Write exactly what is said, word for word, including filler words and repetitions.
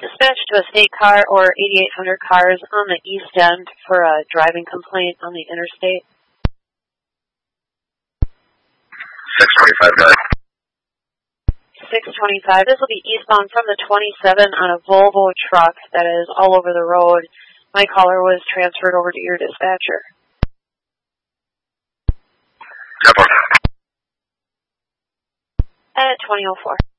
Dispatch to a state car or eighty-eight hundred cars on the east end for a driving complaint on the interstate. six twenty-five, guys. six twenty-five. This will be eastbound from the twenty-seven on a Volvo truck that is all over the road. My caller was transferred over to your dispatcher. ten four. At twenty oh four.